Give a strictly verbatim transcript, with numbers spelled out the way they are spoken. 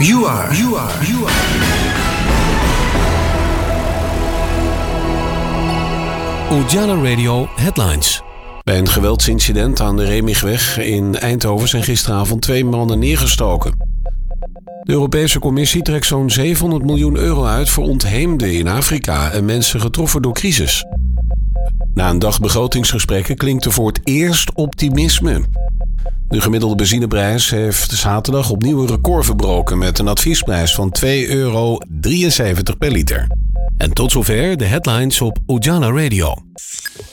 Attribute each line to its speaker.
Speaker 1: You are, you are, you are.
Speaker 2: Ujala Radio Headlines. Bij een geweldsincident aan de Remigweg in Eindhoven zijn gisteravond twee mannen neergestoken. De Europese Commissie trekt zo'n zevenhonderd miljoen euro uit voor ontheemden in Afrika en mensen getroffen door crisis. Na een dag begrotingsgesprekken klinkt er voor het eerst optimisme. De gemiddelde benzineprijs heeft zaterdag opnieuw een record verbroken met een adviesprijs van twee euro drieënzeventig per liter. En tot zover de headlines op Ujala Radio.